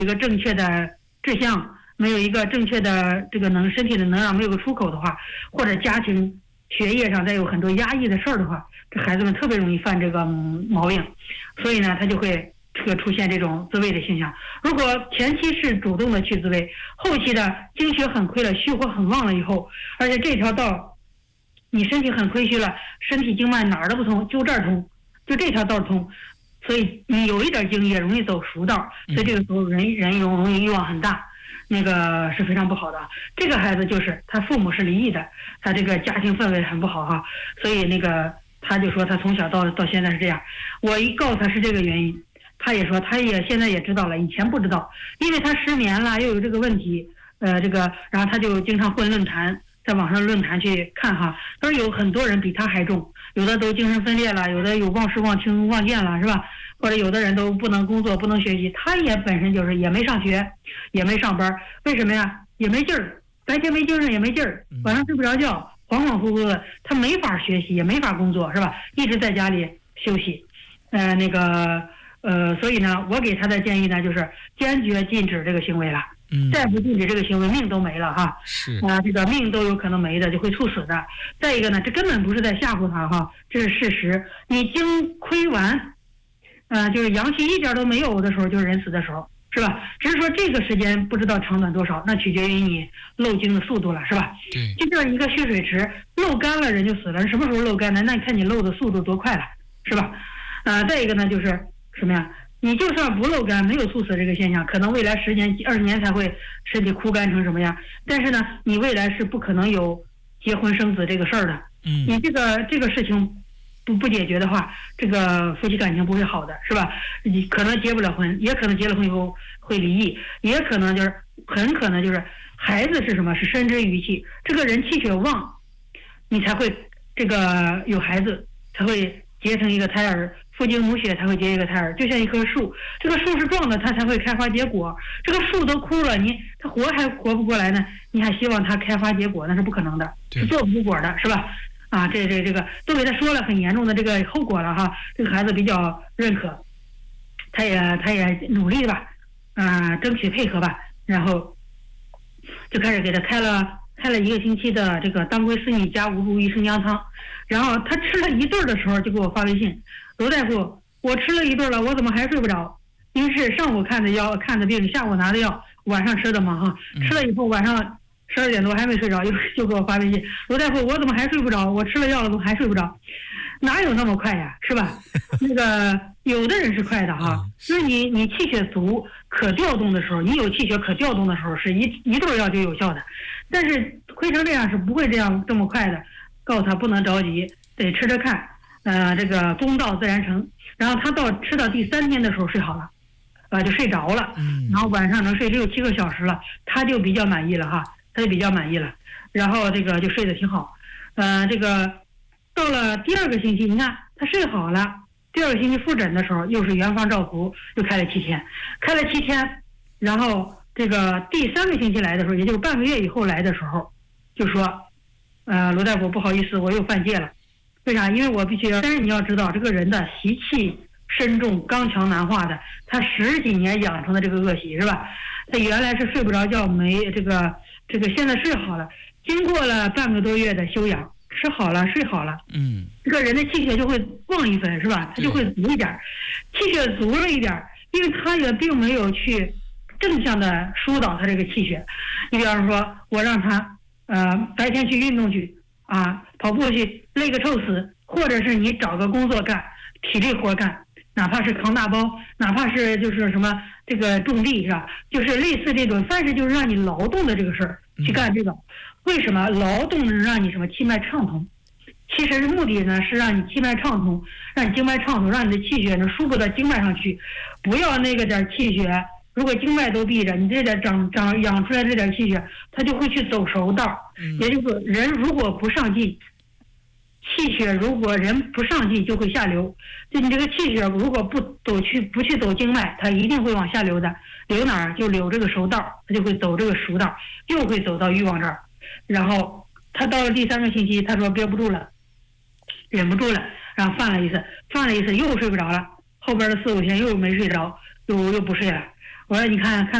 一个正确的志向，没有一个正确的这个身体的能量没有个出口的话，或者家庭学业上再有很多压抑的事儿的话，这孩子们特别容易犯这个毛病，所以呢，他就会出现这种自慰的现象。如果前期是主动的去自慰，后期的精血很亏了，虚火很旺了以后，而且这条道你身体很亏虚了，身体经脉哪儿都不通，就这儿通，就这条道通，所以你有一点精也容易走熟道，所以这个时候人容易欲望很大，那个是非常不好的。这个孩子就是他父母是离异的，他这个家庭氛围很不好哈，所以那个他就说他从小到现在是这样。我一告诉他是这个原因，他也说他也现在也知道了，以前不知道，因为他失眠了又有这个问题，然后他就经常混论坛，在网上论坛去看哈，他说有很多人比他还重，有的都精神分裂了，有的有忘视忘听忘见了，是吧？或者有的人都不能工作不能学习，他也本身就是也没上学也没上班，为什么呀？也没劲儿，白天没精神也没劲儿，晚上睡不着觉，恍恍惚惚的，他没法学习也没法工作，是吧？一直在家里休息，所以呢，我给他的建议呢，就是坚决禁止这个行为了。再不禁止这个行为，命都没了哈。 是这个命都有可能没的，就会猝死的。再一个呢，这根本不是在吓唬他哈，这是事实。你精亏完，就是阳气一点都没有的时候，就是人死的时候，是吧？只是说这个时间不知道长短多少，那取决于你漏精的速度了，是吧？ 对， 就像一个蓄水池漏干了人就死了，什么时候漏干的？那你看你漏的速度多快了，是吧？再一个呢，就是什么呀？你就算不漏干，没有猝死这个现象，可能未来10年、20年才会身体枯干成什么样。但是呢，你未来是不可能有结婚生子这个事儿的。你这个事情不解决的话，这个夫妻感情不会好的，是吧？你可能结不了婚，也可能结了婚以后会离异，也可能很可能就是孩子是什么？是身之余气，这个人气血旺，你才会这个有孩子，才会结成一个胎儿。父精母血才会结一个胎儿，就像一棵树，这个树是壮的，它才会开花结果。这个树都枯了，它活还活不过来呢，你还希望它开花结果，那是不可能的，是做不出果的，是吧？这个都给他说了很严重的这个后果了哈。这个孩子比较认可，他也努力吧，争取配合吧，然后就开始给他开了1个星期的这个当归4逆加5入益生姜汤，然后他吃了一顿的时候就给我发微信。罗大夫，我吃了一顿了，我怎么还睡不着？因为是上午看的病，下午拿的药，晚上吃的嘛哈。吃了以后晚上12点多还没睡着，就给我发微信，罗大夫，我怎么还睡不着？我吃了药了，怎么还睡不着？哪有那么快呀，是吧？那个有的人是快的哈，就是你气血足可调动的时候，你有气血可调动的时候，是一顿药就有效的。但是亏成这样是不会这么快的，告诉他不能着急，得吃着看。这个功到自然成，然后他吃到第3天的时候睡好了，就睡着了，然后晚上能睡6、7个小时了，他就比较满意了哈，然后这个就睡得挺好，这个到了第2个星期，你看他睡好了，第2个星期复诊的时候又是原方照服，又开了7天，然后这个第3个星期来的时候，也就是半个月以后来的时候，就说，罗大夫不好意思，我又犯戒了。为啥？因为我必须但是你要知道，这个人的习气深重、刚强难化的，他10几年养成的这个恶习是吧？他原来是睡不着觉，没这个现在睡好了，经过了半个多月的休养，吃好了睡好了，这个人的气血就会旺一分是吧？他就会足一点，气血足了一点，因为他也并没有去正向的疏导他这个气血。你比方说，我让他白天去运动去。跑步去累个臭死，或者是你找个工作干，体力活干，哪怕是扛大包，哪怕是就是什么这个种地是吧？就是类似这种，凡是就是让你劳动的这个事儿去干这个。为什么劳动能让你什么气脉畅通？其实目的呢是让你气脉畅通，让你经脉畅通，让你的气血能输布到经脉上去，不要那个点气血。如果经脉都闭着，你这点养出来这点气血，它就会去走熟道。也就是人如果不上进，气血如果人不上进就会下流。就你这个气血如果不去走经脉，它一定会往下流的。流哪儿就流这个熟道，它就会走这个熟道，又会走到欲望这儿。然后他到了第3个星期，他说憋不住了，忍不住了，然后犯了一次又睡不着了。后边的4、5天又没睡着，又不睡了。 我说你看看。